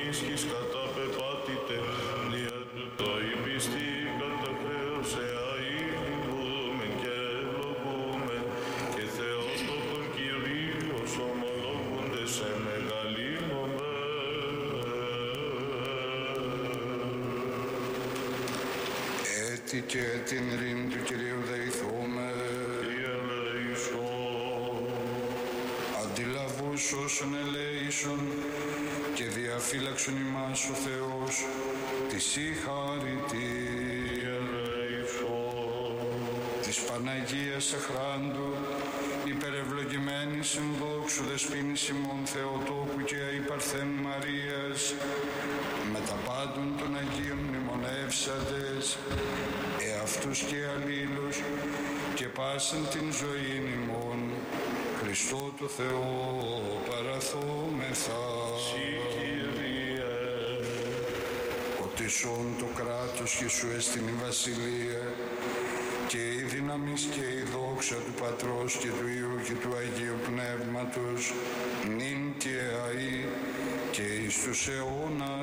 ίσχυς καταπεπάτητε, δια του το υπιστή κατά χρέος αείλημεν και λογούμεν, και Θεότοκον Κυρίως ομολόγοντες σε μεγαλύνομεν. Έτη και την ρήν του Κυρίου δεηθούμε. Κύριε ελέησον. Αντιλαβούς όσων ελέησον και διαφύλαξον ημάς ο Θεός της συγχαρητή. Κύριε ελέησον. Της Παναγίας Αχράντου, υπερευλογημένης συνδόξου δεσποίνης ημών Θεοτόκου και αϊπαρθέν Μαρίας, με τα πάντων των Αγίων μνημονεύσαντες, εαυτούς και αλλήλους και πάσαν την ζωήν ημών, Χριστό το Θεό παραθόμεθα. Συ Κύριε. Οτισόν το κράτος και σου έστειν η βασιλεία και η δύναμις και η δόξα του Πατρός και του Υιού και του Αγίου Πνεύματος νυν και αεί και εις τους αιώνας